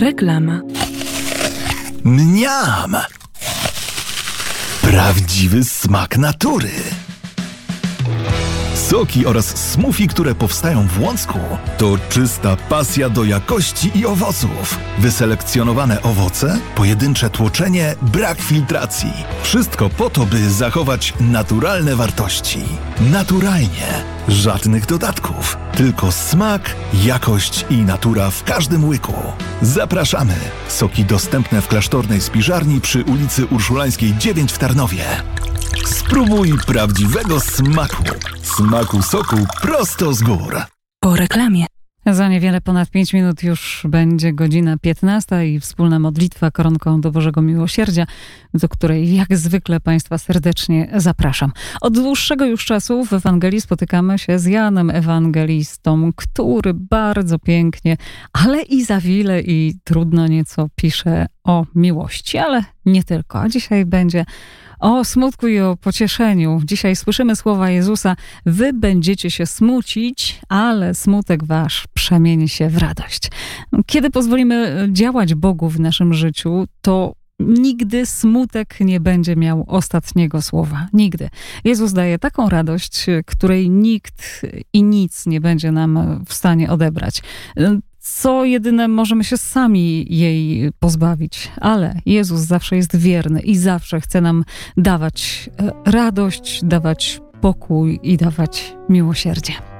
Reklama. Mniam! Prawdziwy smak natury. Soki oraz smoothie, które powstają w Łącku, to czysta pasja do jakości i owoców. Wyselekcjonowane owoce, pojedyncze tłoczenie, brak filtracji. Wszystko po to, by zachować naturalne wartości. Naturalnie. Żadnych dodatków. Tylko smak, jakość i natura w każdym łyku. Zapraszamy. Soki dostępne w klasztornej spiżarni przy ulicy Urszulańskiej 9 w Tarnowie. Spróbuj prawdziwego smaku. Smaku soku prosto z gór. Po reklamie. Za niewiele ponad 5 minut już będzie godzina 15 i wspólna modlitwa koronką do Bożego Miłosierdzia, do której jak zwykle Państwa serdecznie zapraszam. Od dłuższego już czasu w Ewangelii spotykamy się z Janem Ewangelistą, który bardzo pięknie, ale i zawile i trudno nieco pisze o miłości, ale nie tylko. A dzisiaj będzie o smutku i o pocieszeniu. Dzisiaj słyszymy słowa Jezusa: wy będziecie się smucić, ale smutek wasz przemieni się w radość. Kiedy pozwolimy działać Bogu w naszym życiu, to nigdy smutek nie będzie miał ostatniego słowa. Nigdy. Jezus daje taką radość, której nikt i nic nie będzie nam w stanie odebrać. Co jedyne, możemy się sami jej pozbawić, ale Jezus zawsze jest wierny i zawsze chce nam dawać radość, dawać pokój i dawać miłosierdzie.